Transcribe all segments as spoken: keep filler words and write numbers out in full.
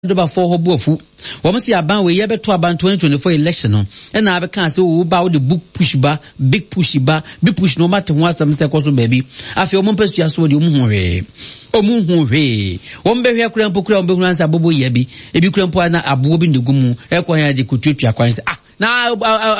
Doba for Hobofu. Wamasi aban we yebe to aban twenty twenty-four election no. And na abeka say wo ba the book push ba, big push ba, big push no matter what some say koso baby. Afi o mompesu aso de omu hwe. Omu hwe. Ombe hwe kura mpokura ombe hunu ansa bobo yebi. Ebi kura mpo na abo bi ndugumu. E kwa ya de kututu akwan say ah na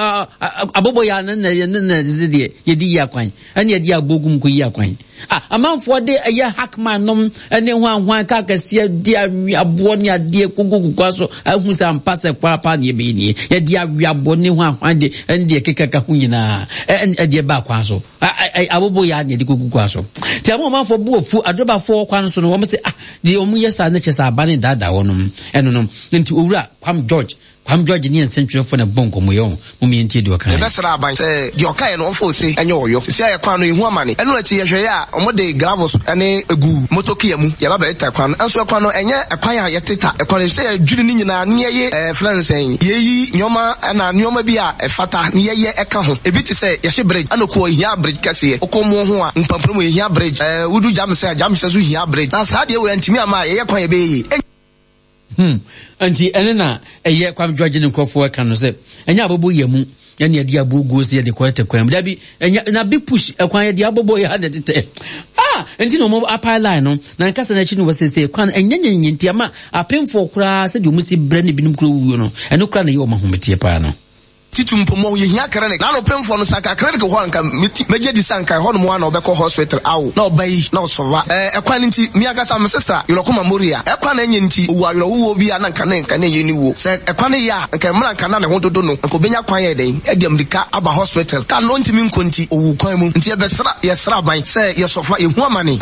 abobo ya na na na zidie yedi ya kwan. Ani yedi agbogum ko yi akwan. Ah amanfo de eye hackman nom ene hwan hwan ka kase de abo ni ade kogogo kwaso ahu sa mpase kwa pa ne be ni ye de awiabo ne hwan hwan de ende kekaka hu nyina e de ba kwaso abobo ya ne de kogogo kwaso ti amanfo bu ofu adoba fo kwan so no wo se ah de omu yesa na chesa abane dada wonum eno no nti owura Kwam George Kwam George ni century for na bonko mu yo mu mi ntie de okan. E besra aban se de okan no fo se enye oyo. Se ya kwan no ehu amane. Eno achi ye hwe ya omo de gravos ene egu motokia mu. Ya ba be ta kwan. Enso kwan no enye ekwan ya yeteta. Ekwan se ya dwiri ni nyina ne ye eh friends en. Ye yi nyoma na nyoma bi a efata ne ye ye eka ho. Ebi ti se ye hye bridge anoko hia bridge kase. Okomo ho a mpampram we hia bridge. Eh wudu jam se jam se so hia bridge. Na sa de we antimi ama ye ye kwan ye be yi. Hmm. Anti enena eye Kwam George ne krofo eka no se enya abobo yemu enya ade abogo se de kwete kwam da bi enya na big push ekwan ye de abobo ya de tete ah enti no mo upper line no na nkasa na chi no wose se kwan enya nyenye nti ama apemfo kura se de omusi bre ne binum kura wuo no eno kura na ye o mahometie pa no titumpo mo ye hia clinic na no pemfo no saka clinic ho anka meje di sanka ho no mo na obekọ hospital awo na obayi na osova eh ekwan nti mi aga sa my sister Yolokoma Moria ekwan na enye nti owu ayoro wo bi ana nka na nka na ye ni wo se ekwan ya nka mra nka na ne ho dodo no nko benya kwan ye den e dem dika aba hospital ka no ntimi nkonti owu kwan mu nti e besra ye sra ban se ye sofa ye hu amane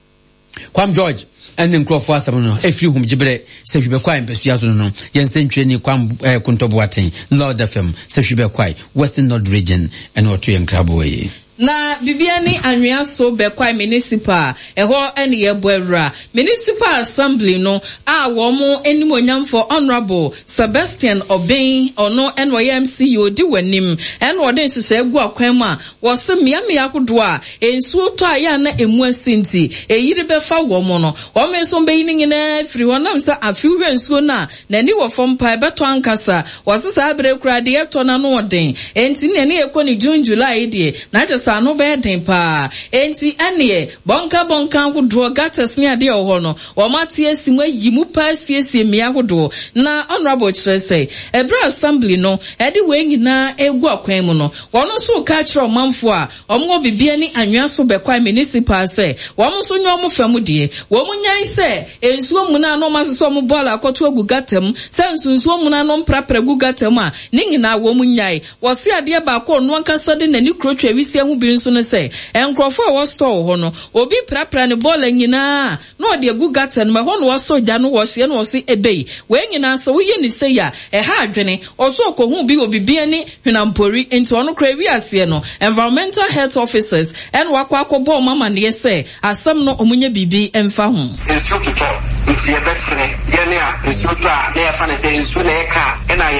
Kwam George and then Crawford asam no efiri hum gibre se hwebe kwai mpesu azo no yensentwe ni Kwam Kuntoboaten Lord F M se hwebe kwai Western North Region and otu yenkrabo yi na bibiani anwea so bekwai municipal eho ene ye boawura municipal assembly no a wo mo enimonyamfo honorable Sebastian Obeng ono N Y M C O di wanim ene wo den hyehyɛ egu akwan mu a wo se miamia kodo a ensuo to aya na emu asinti eyiri befa wo mo no wo me so be yin nyina firi wonam sa afiwe nsuo na nani wo fom pa beto ankasa wo se sa abre kura de yeto na no den enti ne ne ekoni June July die na no beden pa enti ane bonka bonka hodo gatas ni ade oho no wo mate asimu yimu pa siesie mia hodo na honorable chere say ebra assembly no ede we nyina egu akwan mu no wono so ka kire omanfo a omwo bibia ni anwea so bekwai municipal say wo so nyo mo fam die wo mo nyan say ensuo mu na no masoso mo bola akoto agu gatam say ensuo mu na no mprapra gu gatam a ni nyina wo mo nyan wo se ade ba ko no ankasa de nani krotwa wisi hu bi nso no say enkrofo a wo store ho no obi prapra ne bola nyina no de agu gatam ma ho no wo so gya no wo hye no wo se ebei we nyina so wo ye ni say ya e ha adwene oso okohu bi obibia ni hwenampori enti ono kra wi ase no environmental health officers en wakwa akobo mama ne say asem no omunye bibi emfa ho enso to to nti e besere ye ne a enso to a ne ya fa ne say enso na e ka e na